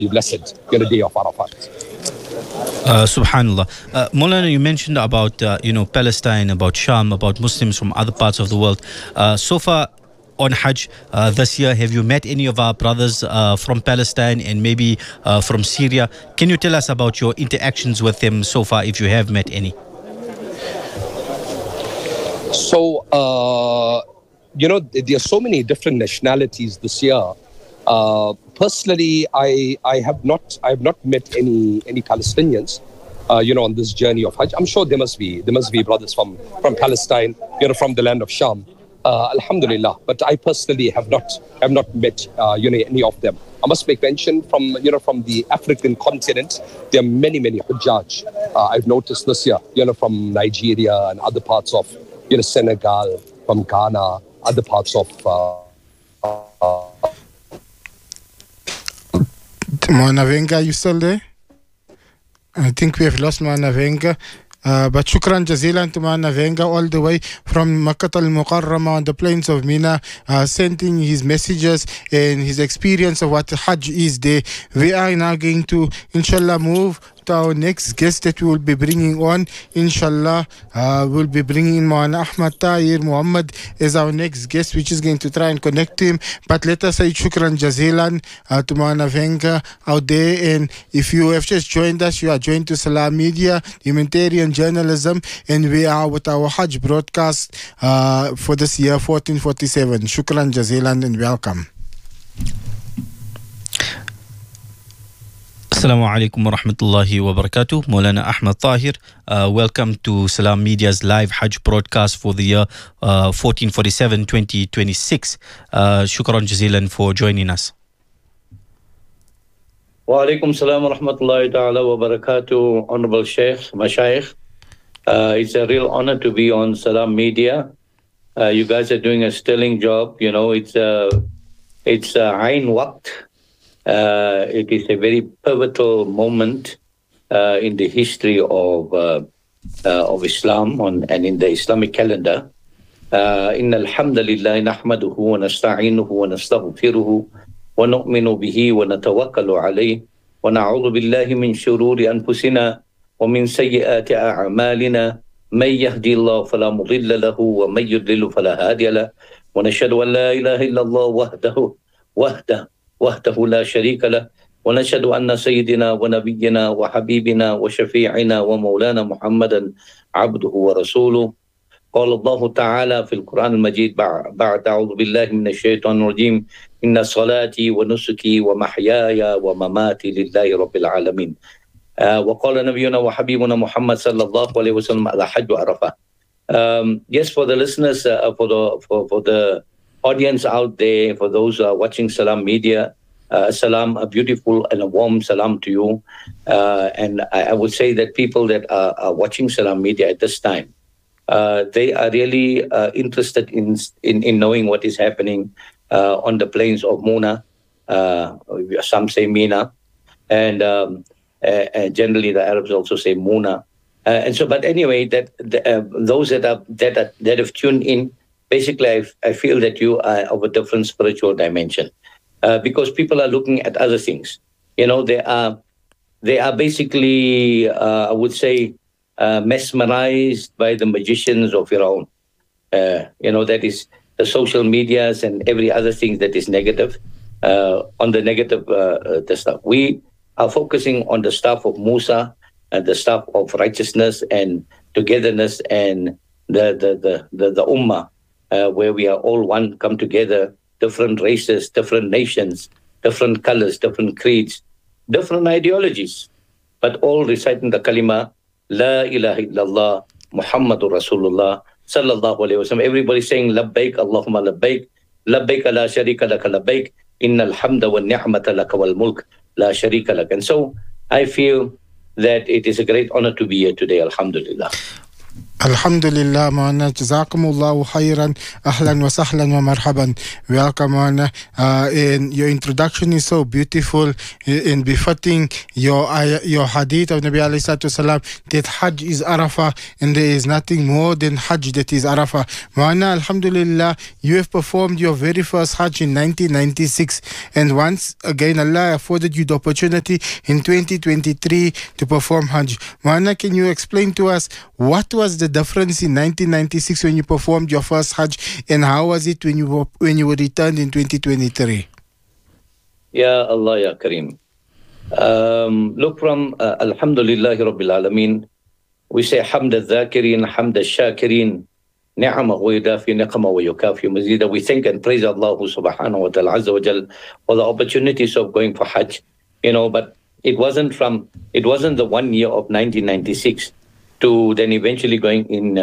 blessed day of Arafat. Subhanallah. Maulana, you mentioned about Palestine, about Sham, about Muslims from other parts of the world. So far on Hajj this year, have you met any of our brothers from Palestine and maybe from Syria? Can you tell us about your interactions with them so far, if you have met any? So, there are so many different nationalities this year. Personally, I have not met any Palestinians, on this journey of Hajj. I'm sure there must be brothers from Palestine, from the land of Sham. Alhamdulillah, but I personally have not met any of them. I must make mention from the African continent, there are many Hujjaj. I've noticed this year, from Nigeria and other parts of Senegal, from Ghana, other parts of. Maulana Venga, you still there? I think we have lost Maulana Venga. But shukran jazilan to Maulana Venga all the way from Makkah al-Mukarramah on the plains of Mina, sending his messages and his experience of what Hajj is there. We are now going to, inshallah, move to our next guest that we will be bringing on. Inshallah, we'll be bringing in Maulana Ahmad Tahir Muhammad as our next guest, which is going to try and connect him. But let us say shukran jazilan to Maulana Venga out there. And if you have just joined us, you are joined to Salam Media, humanitarian journalism, and we are with our Hajj broadcast for this year 1447. Shukran jazilan and welcome. Assalamu alaikum wa rahmatullahi wa barakatuh. Maulana Ahmad Tahir, welcome to Salam Media's live Hajj broadcast for the year 1447-2026. Shukran jazilan for joining us. Wa alaikum salam wa rahmatullahi ta'ala wa barakatuh, Honorable Sheikh, Mashayikh. It's a real honor to be on Salam Media. You guys are doing a sterling job. It's Ain Waqt. It is a very pivotal moment in the history of Islam and in the Islamic calendar. Inna alhamdulillah nahmaduhu wa nasta'inuhu wa nastaghfiruhu wa nu'minu bihi wa natawakkalu alayhi wa na'udhu billahi min shururi anfusina wa min sayyiati a'malina man yahdihillahu fala mudilla lahu wa man yudlil fala hadiya lahu wa nashhadu an la ilaha illallah وحده لا شريك له ونشهد أن سيدنا ونبينا وحبيبنا وشفيعنا ومولانا محمدا عبده ورسوله. قال الله تعالى في القرآن المجيد بعد أعوذ بالله من الشيطان الرجيم إن صلاتي ونسكي ومحياي ومماتي لله رب العالمين. وقال نبينا وحبيبنا محمد صلى الله عليه وسلم على حج عرفة. Yes, for the listeners, for the audience out there, for those who are watching Salam Media, salam, a beautiful and a warm salam to you. And I would say that people that are watching Salam Media at this time, they are really interested in knowing what is happening on the plains of Muna. Some say Mina, and generally the Arabs also say Muna. But anyway, those that have tuned in. Basically, I feel that you are of a different spiritual dimension because people are looking at other things. They are basically, I would say, mesmerized by the magicians of Firaun. That is the social medias and every other thing that is negative. On the negative the stuff, we are focusing on the stuff of Musa and the stuff of righteousness and togetherness and the ummah. Where we are all one, come together, different races, different nations, different colors, different creeds, different ideologies, but all reciting the kalima, La ilaha illallah, Muhammadur Rasulullah, sallallahu alayhi wa sallam. Everybody saying, Labbaik, Allahumma labbaik, labbaik la sharika laka labbaik, innal hamda wa ni'mata laka wal mulk, la sharika laka. And so I feel that it is a great honor to be here today, alhamdulillah. Alhamdulillah, Maulana. Jazakumullahu khairan. Ahlan wa sahlan wa marhaban. Welcome, Maulana. And your introduction is so beautiful in befitting your hadith of Nabi alayhi salatu wasalam, that Hajj is Arafah, and there is nothing more than Hajj that is Arafah. Maulana, alhamdulillah, you have performed your very first Hajj in 1996, and once again Allah afforded you the opportunity in 2023 to perform Hajj. Maulana, can you explain to us what was the difference in 1996 when you performed your first Hajj, and how was it when you were returned in 2023? Ya Allah, Ya Kareem. Look, from Alhamdulillah Rabbil Alameen, we say Hamd al-Dhakirin, Hamd al-Shakirin, Ni'ama wa yudafi, Niqama wa yukafi mazida. We thank and praise Allah subhanahu wa ta'ala azza wa jal for the opportunities of going for Hajj. But it wasn't the 1 year of 1996 to then eventually going in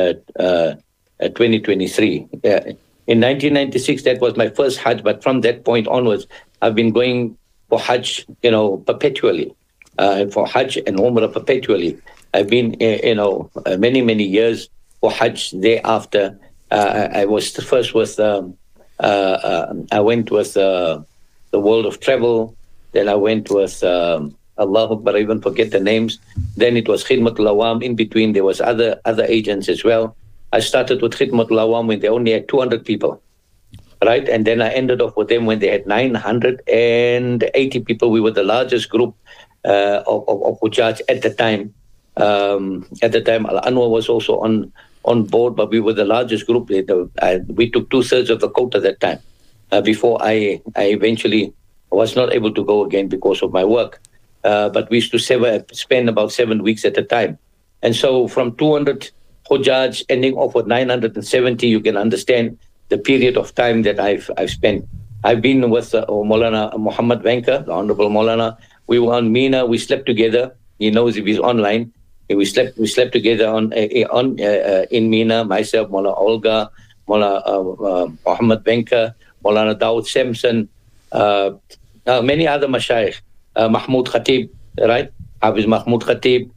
2023. In 1996, that was my first Hajj, but from that point onwards, I've been going for Hajj, perpetually, for Hajj and Umrah perpetually. I've been, many, many years for Hajj thereafter. I was first with, I went with the World of Travel, then I went with Allah Akbar, I even forget the names. Then it was Khidmatul Awam. In between, there was other agents as well. I started with Khidmatul Awam when they only had 200 people, right? And then I ended off with them when they had 980 people. We were the largest group of Hujjaj at the time. At the time, Al-Anwar was also on board, but we were the largest group. We took 2/3 of the quota that time. Before I eventually was not able to go again because of my work. But we used to spend about 7 weeks at a time. And so from 200 Hujjaj ending off with 970, you can understand the period of time that I've spent. I've been with Maulana Muhammad Venka, the Honorable Maulana. We were on Mina. We slept together. He knows if he's online. We slept together in Mina. Myself, Maulana Olga, Maulana Muhammad Venka, Maulana Dawood Samson, many other mashayikh. Mahmoud Khatib, right? Hafiz Mahmoud Khatib.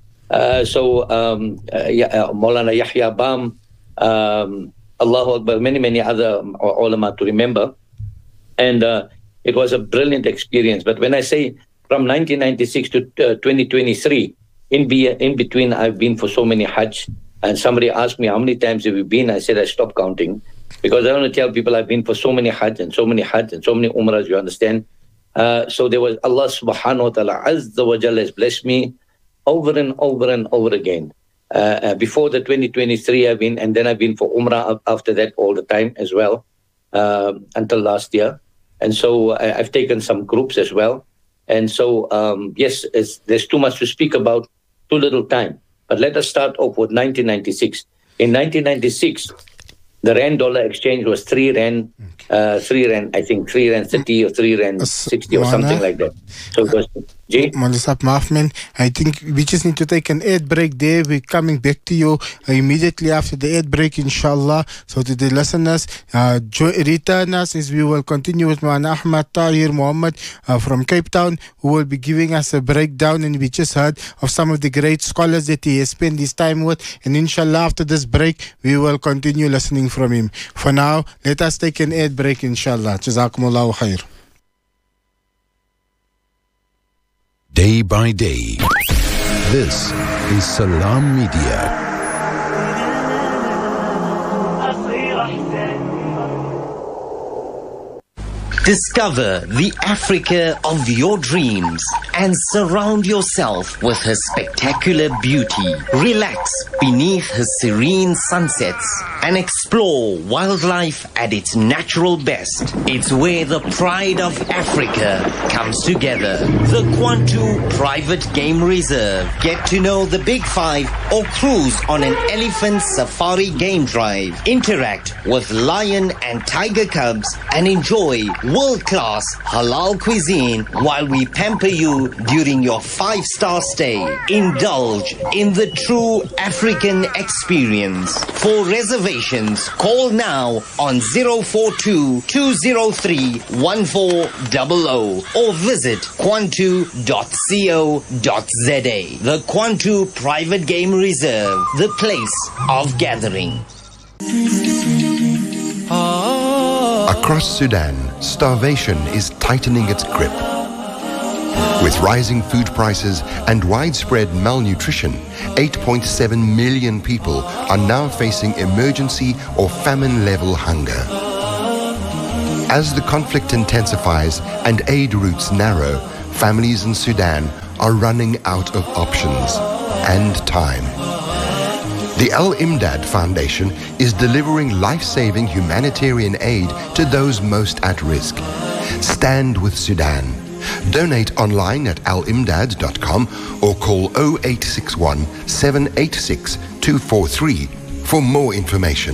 Maulana Yahya Bam, Allahu Akbar, many other ulama to remember. And it was a brilliant experience. But when I say from 1996 to 2023, in between, I've been for so many Hajj. And somebody asked me, how many times have you been? I said, I stopped counting. Because I want to tell people I've been for so many Hajj and so many Umrahs, you understand? So there was Allah subhanahu wa ta'ala azza wa jalla has blessed me over and over and over again. Before the 2023 I've been for Umrah after that all the time as well, until last year. And so I've taken some groups as well. And so, yes, there's too much to speak about, too little time. But let us start off with 1996. In 1996, the Rand-dollar exchange was 3 Rand, I think 3 Rand 30 or 3 Rand 60 or something like that. So it was, I think we just need to take an ad break there. We're coming back to you immediately after the ad break, inshallah. So to the listeners, return us as we will continue with Maulana Ahmad Tahir Muhammad from Cape Town, who will be giving us a breakdown. And we just heard of some of the great scholars that he has spent his time with. And inshallah, after this break, we will continue listening from him. For now, let us take an ad break, inshallah. Jazakumullahu khair. Day by day. This is Salam Media. Discover the Africa of your dreams and surround yourself with her spectacular beauty. Relax beneath her serene sunsets and explore wildlife at its natural best. It's where the pride of Africa comes together. The Kwantu Private Game Reserve. Get to know the Big Five or cruise on an elephant safari game drive. Interact with lion and tiger cubs and enjoy world-class halal cuisine while we pamper you during your 5-star stay. Indulge in the true African experience. For reservations, call now on 042-203-1400 or visit kwantu.co.za. The Kwantu Private Game Reserve, the place of gathering. Across Sudan, starvation is tightening its grip. With rising food prices and widespread malnutrition, 8.7 million people are now facing emergency or famine-level hunger. As the conflict intensifies and aid routes narrow, families in Sudan are running out of options and time. The Al-Imdad Foundation is delivering life-saving humanitarian aid to those most at risk. Stand with Sudan. Donate online at alimdad.com or call 0861 786 243 for more information.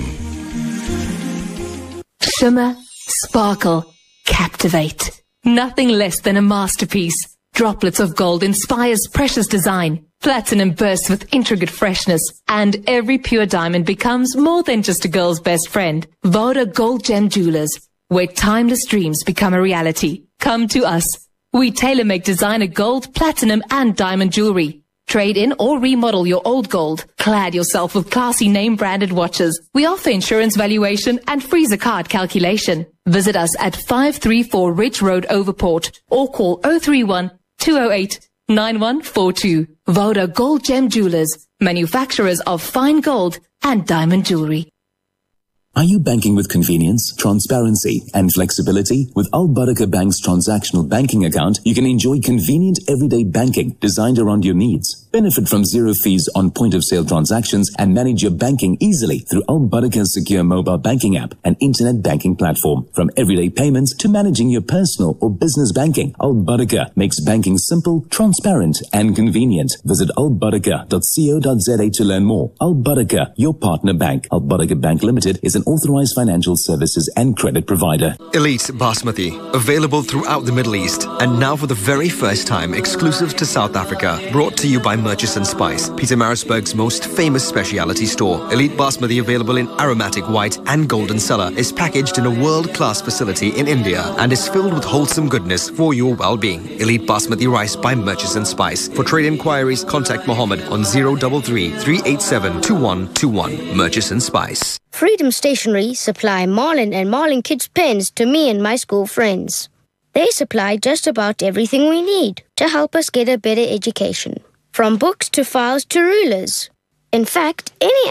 Shimmer, sparkle, captivate. Nothing less than a masterpiece. Droplets of gold inspires precious design. Platinum bursts with intricate freshness, and every pure diamond becomes more than just a girl's best friend. Voda Gold Gem Jewelers, where timeless dreams become a reality. Come to us. We tailor-make designer gold, platinum, and diamond jewelry. Trade in or remodel your old gold. Clad yourself with classy name-branded watches. We offer insurance valuation and free zakat calculation. Visit us at 534 Ridge Road, Overport, or call 031 208 9142. Voda Gold Gem Jewelers, manufacturers of fine gold and diamond jewelry. Are you banking with convenience, transparency, and flexibility? With Al Barakah Bank's transactional banking account, you can enjoy convenient everyday banking designed around your needs. Benefit from zero fees on point-of-sale transactions and manage your banking easily through Al Barakah's secure mobile banking app and internet banking platform. From everyday payments to managing your personal or business banking, Al Barakah makes banking simple, transparent, and convenient. Visit albarakah.co.za to learn more. Al Barakah, your partner bank. Al Barakah Bank Limited is an authorized financial services and credit provider. Elite Basmati, available throughout the Middle East, and now for the very first time exclusive to South Africa. Brought to you by Murchison Spice, Pietermaritzburg's most famous specialty store. Elite Basmati, available in aromatic white and golden cellar, is packaged in a world-class facility in India and is filled with wholesome goodness for your well-being. Elite Basmati rice by Murchison Spice. For trade inquiries, contact Mohammed on 033 387 2121. Murchison Spice. Freedom Stationery supply Marlin and Marlin Kids pens to me and my school friends. They supply just about everything we need to help us get a better education. From books to files to rulers. In fact, any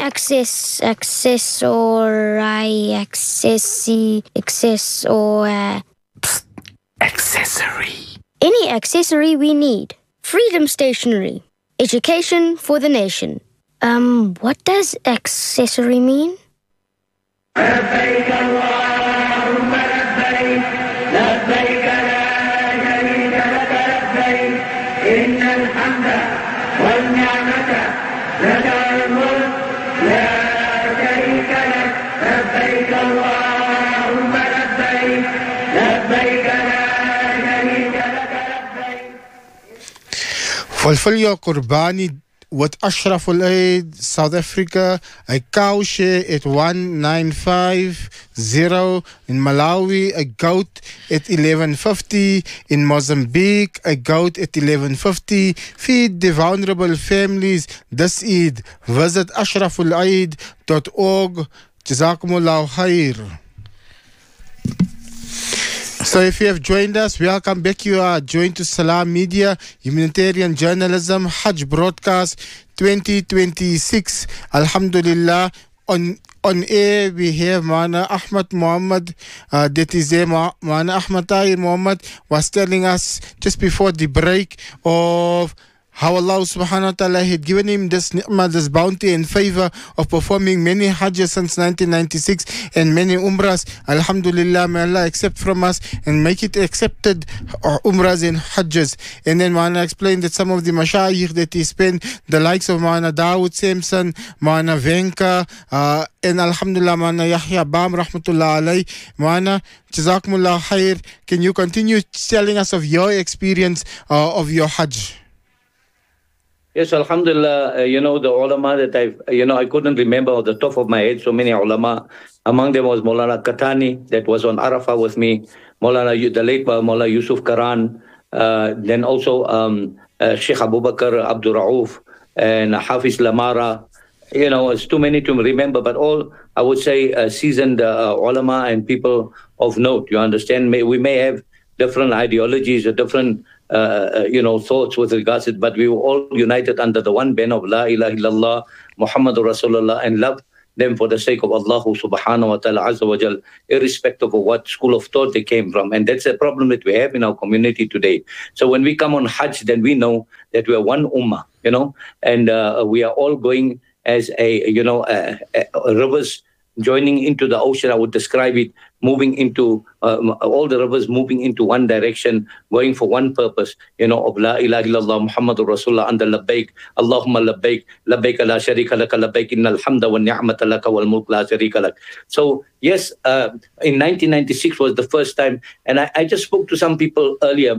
any accessory we need. Freedom Stationery. Education for the nation. What does accessory mean? لبيك اللهم لبيك لبيك لا شريك لك لبيك إن الحمد والنعمة لك الملك لا شريك لك لبيك اللهم لبيك لبيك لا شريك لك لبيك. Fulfill your Qurbani with Ashraful Aid, South Africa, a cow share at 1950. In Malawi, a goat at 1150. In Mozambique, a goat at 1150. Feed the vulnerable families this Eid. Visit ashrafulaid.org. Jazakumullahu khair. So if you have joined us, welcome back. You are joined to Salam Media, Humanitarian Journalism, Hajj Broadcast 2026. Alhamdulillah. On air, we have Mana Ahmad Muhammad. That is Mana Ahmad Tahir Muhammad was telling us just before the break of how Allah subhanahu wa ta'ala had given him this ni'mah, this bounty and favor of performing many hajjas since 1996 and many umrahs. Alhamdulillah, may Allah accept from us and make it accepted umrahs and hajjas. And then Maana explained that some of the mashayikh that he spent, the likes of Maana Dawood Sampson, Maana Venka, and Alhamdulillah Maana Yahya Bam rahmatullah alayh. Maana Jazakumullah khair. Can you continue telling us of your experience of your hajj? Yes, Alhamdulillah, the ulama that I couldn't remember off the top of my head, so many ulama. Among them was Maulana Katani, that was on Arafah with me, the late Maulana Yusuf Karan, then also Sheikh Abu Bakr Abdul Rauf, and Hafiz Lamara. It's too many to remember, but all, I would say, seasoned ulama and people of note, you understand? We may have different ideologies or different thoughts with regards to it, but we were all united under the one banner of La ilaha illallah, Muhammadur Rasulullah, and love them for the sake of Allah subhanahu wa ta'ala azza wa jal, irrespective of what school of thought they came from. And that's a problem that we have in our community today. So when we come on Hajj, then we know that we are one ummah, and we are all going as rivers joining into the ocean. I would describe it moving into all the rivers moving into one direction, going for one purpose, of La ilaha illallah Muhammadur Rasulullah under labbaik, Allahumma labbaik, labbaik la sharika lak, labbaik innal hamda wa ni'mata lak wal mulk la sharika lak. So yes, in 1996 was the first time, and I just spoke to some people earlier,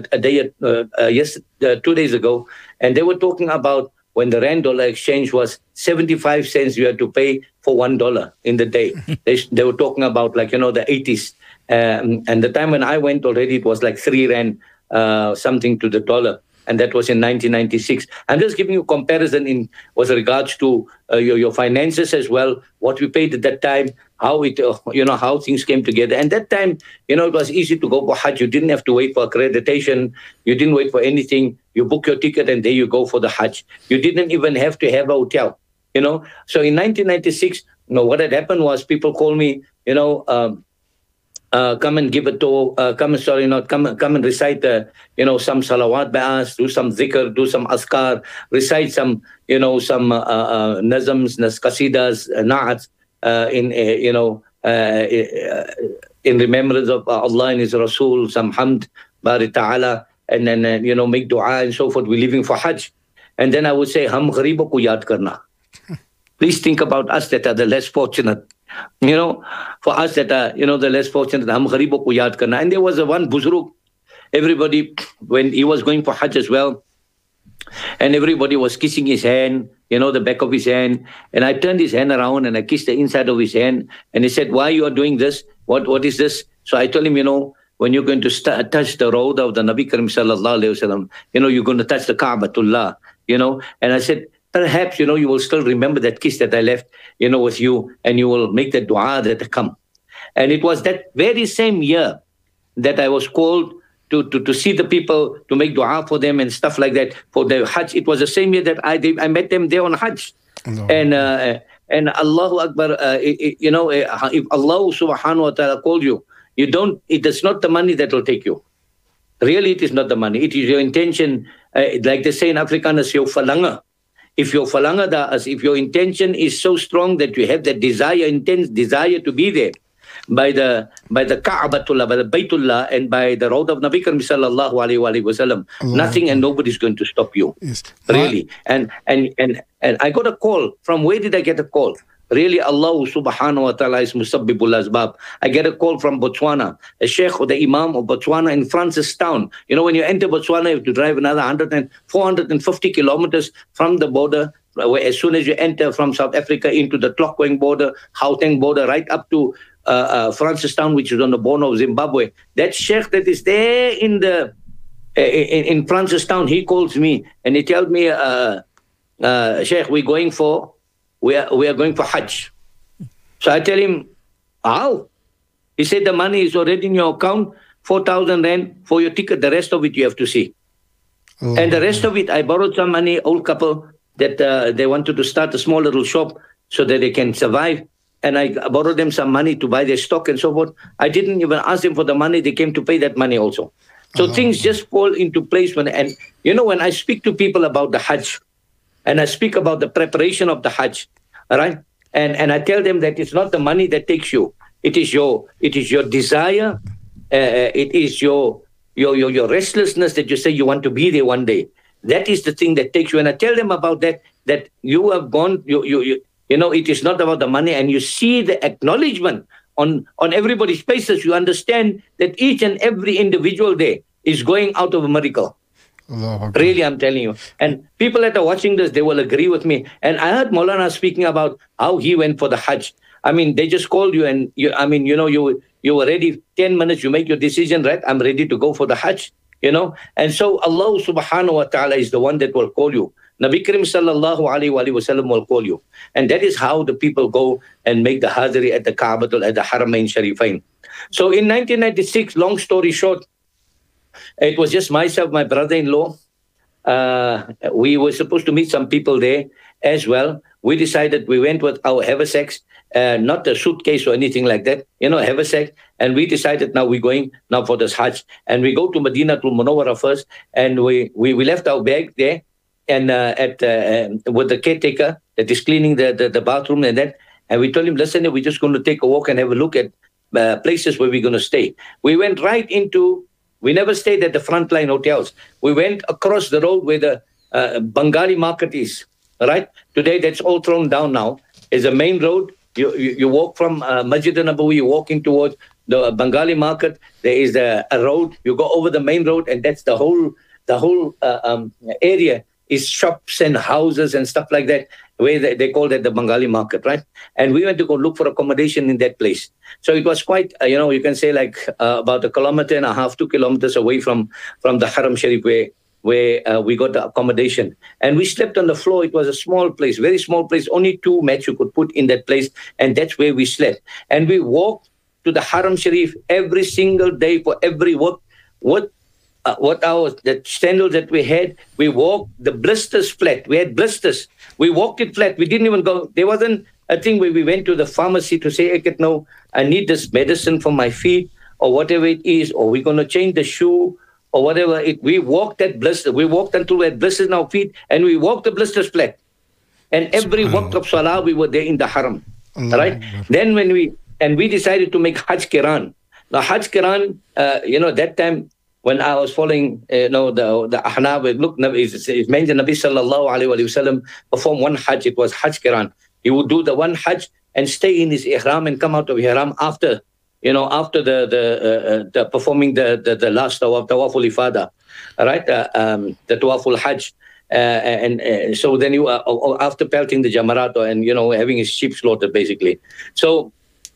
2 days ago, and they were talking about when the rand-dollar exchange was 75 cents, you had to pay for $1 in the day. They were talking about the 80s. And the time when I went already, it was like 3 rand something to the dollar. And that was in 1996. I'm just giving you a comparison with regards to your finances as well, what we paid at that time, how it, how things came together. And that time, it was easy to go for Hajj. You didn't have to wait for accreditation. You didn't wait for anything. You book your ticket and there you go for the Hajj. You didn't even have to have a hotel, So in 1996, what had happened was people called me, come and give a talk, come and recite, some salawat by us, do some zikr, do some askar, recite some, some nazams, qasidas, na'ats, in remembrance of Allah and His Rasul, some hamd, bari ta'ala, and then, make dua and so forth. We're leaving for Hajj. And then I would say, Hum gharibon ko yaad karna. Please think about us that are the less fortunate. For us that are, the less fortunate, Hum gharibon ko yaad karna. And there was one buzruk, everybody, when he was going for Hajj as well, and everybody was kissing his hand, the back of his hand. And I turned his hand around and I kissed the inside of his hand. And he said, why you are doing this? What is this? So I told him, when you're going to touch the road of the Nabi Karim sallallahu alayhi wasallam, you're going to touch the Ka'batullah, And I said, perhaps, you will still remember that kiss that I left, with you, and you will make the dua that I come. And it was that very same year that I was called to see the people, to make dua for them and stuff like that for the Hajj. It was the same year that I met them there on Hajj. And Allahu Akbar, if Allah subhanahu wa ta'ala called you, it is not the money that will take you. Really, it is not the money. It is your intention. Like they say in Afrikaans, your verlangen. If your verlangen if your intention is so strong that you have that desire, intense desire to be there, by the Ka'batullah, by the Baytullah, and by the road of Nabi Karim sallallahu alayhi wa sallam, nothing and nobody is going to stop you. Yes. Really. And I got a call. From where did I get a call? Really, Allah subhanahu wa ta'ala is musabbibul asbab. I get a call from Botswana, a sheikh or the imam of Botswana in Francistown. When you enter Botswana, you have to drive another 450 kilometers from the border, where as soon as you enter from South Africa into the Tlokwe border, Gauteng border, right up to Francistown, which is on the border of Zimbabwe. That sheikh that is there in Francistown, he calls me and he tells me, Sheikh, we are going for Hajj. So I tell him, how? He said the money is already in your account, 4,000 rand for your ticket. The rest of it you have to see. And the rest of it, I borrowed some money, old couple, that they wanted to start a small little shop so that they can survive. And I borrowed them some money to buy their stock and so forth. I didn't even ask them for the money. They came to pay that money also. So things just fall into place when I speak to people about the Hajj, and I speak about the preparation of the Hajj, all right? And I tell them that it's not the money that takes you. It is your desire. It is your restlessness that you say you want to be there one day. That is the thing that takes you. And I tell them about that you have gone, it is not about the money, and you see the acknowledgement on everybody's faces. You understand that each and every individual there is going out of a miracle. Really, I'm telling you. And people that are watching this, they will agree with me. And I heard Maulana speaking about how he went for the Hajj. I mean, they just called you and you were ready 10 minutes, you make your decision, right? I'm ready to go for the Hajj, And so Allah subhanahu wa ta'ala is the one that will call you. Nabi Karim sallallahu alayhi wa sallam will call you. And that is how the people go and make the Hadri at the Kaaba, at the Haramain Sharifain. So in 1996, long story short, it was just myself, my brother-in-law. We were supposed to meet some people there as well. We decided we went with our haversacks, not a suitcase or anything like that, haversack. And we decided now we're going now for this Hajj. And we go to Madinatul Munawwara first. And we left our bag there and with the caretaker that is cleaning the bathroom and that. And we told him, listen, we're just going to take a walk and have a look at places where we're going to stay. We went right into... We never stayed at the frontline hotels. We went across the road where the Bengali market is, right? Today, that's all thrown down now. It's a main road. You walk from Masjid al-Nabawi, you're walking towards the Bengali market. There is a road. You go over the main road, and that's the whole area is shops and houses and stuff like that, where they call that the Bengali market, right? And we went to go look for accommodation in that place. So it was quite, you can say like about 1.5 kilometers, 2 kilometers away from the Haram Sharif where we got the accommodation. And we slept on the floor. It was a small place, very small place. Only 2 mats you could put in that place. And that's where we slept. And we walked to the Haram Sharif every single day for every work. The sandals that we had, we walked the blisters flat. We had blisters. We walked it flat. We didn't even go. There wasn't a thing where we went to the pharmacy to say, no, I need this medicine for my feet or whatever it is, or we're going to change the shoe or whatever. We walked that blister. We walked until we had blisters in our feet, and we walked the blisters flat. And every waqt of salah, we were there in the haram. Right? Then we decided to make Hajj Qiran. Now, Hajj Qiran, that time, when I was following, the Ahnaf, look, it's mentioned Nabi sallallahu alayhi wa sallam performed one Hajj. It was Hajj Qiran. He would do the one Hajj and stay in his ihram and come out of ihram after the performing the last tawaf al-ifada, right? The tawaf al-Hajj. And so then after pelting the jamarat and, having his sheep slaughtered, basically. So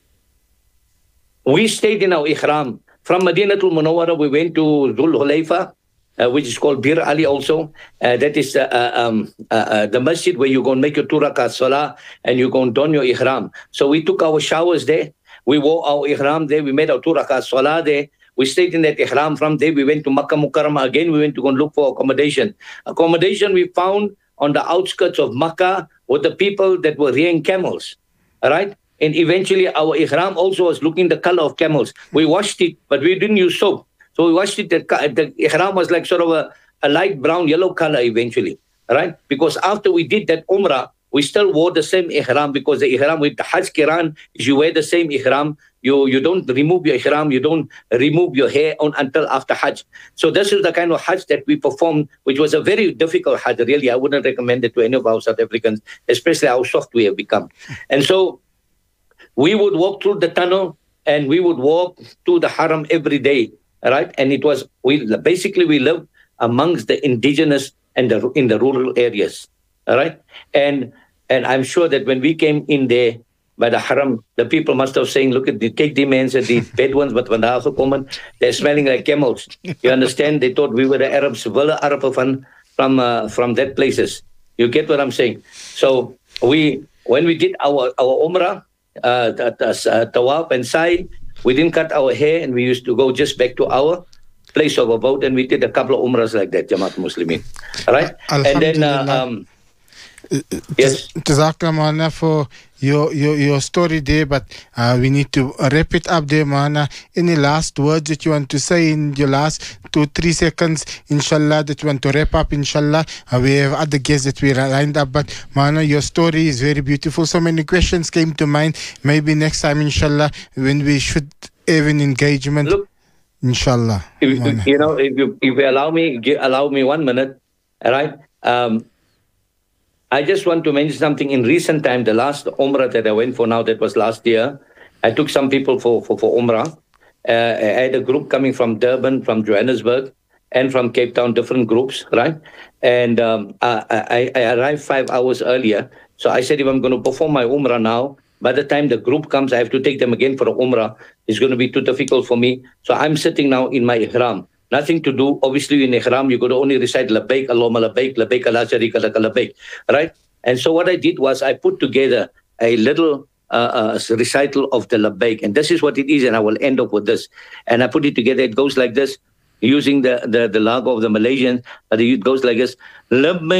we stayed in our ihram. From Madinatul Munawwara, we went to Dhul Hulayfa, which is called Bir Ali also. That is the masjid where you go and make your 2 rakat salah and you go and don your ihram. So we took our showers there. We wore our ihram there. We made our 2 rakat salah there. We stayed in that ihram. From there, we went to Makkah Mukarramah. Again, we went to go and look for accommodation. Accommodation we found on the outskirts of Makkah with the people that were rearing camels. All right? And eventually our ihram also was looking the color of camels. We washed it, but we didn't use soap. So we washed it. The ihram was like sort of a light brown, yellow color eventually, right? Because after we did that umrah, we still wore the same ihram, because the ihram with the Hajj Qiran is you wear the same ihram. You don't remove your ihram. You don't remove your hair until after Hajj. So this is the kind of Hajj that we performed, which was a very difficult Hajj. Really, I wouldn't recommend it to any of our South Africans, especially how soft we have become. And so we would walk through the tunnel and we would walk to the haram every day, right? And it was, we lived amongst the indigenous and in the rural areas, all right? And I'm sure that when we came in there by the haram, the people must have saying, look at the take the men and the Bedouins, but when they're smelling like camels. You understand? They thought we were the Arabs, from that places. You get what I'm saying? So when we did our umrah, tawaf and sa'i, we didn't cut our hair, and we used to go just back to our place of abode, and we did a couple of umrahs like that, Jamaat Muslimin. All right? And then, yes. Jazakallah Maulana for your story there, but we need to wrap it up there, Mana. Any last words that you want to say in your last 2-3 seconds, inshallah, that you want to wrap up, inshallah? We have other guests that we lined up, but Mana, your story is very beautiful. So many questions came to mind. Maybe next time, inshallah, when we should have an engagement. Look, inshallah. If you allow me 1 minute, all right? I just want to mention something. In recent time, the last Umrah that I went for now, that was last year, I took some people for Umrah. I had a group coming from Durban, from Johannesburg, and from Cape Town, different groups, right? And I arrived 5 hours earlier. So I said, if I'm going to perform my Umrah now, by the time the group comes, I have to take them again for a Umrah. It's going to be too difficult for me. So I'm sitting now in my ihram. Nothing to do. Obviously, in ihram, you got to only recite labbaik, Allahumma labbaik, labbaik la sharika laka labbaik, right? And so what I did was I put together a little recital of the labbaik, and this is what it is, and I will end up with this. And I put it together. It goes like this, using the lago of the Malaysians. It goes like this: labbaik.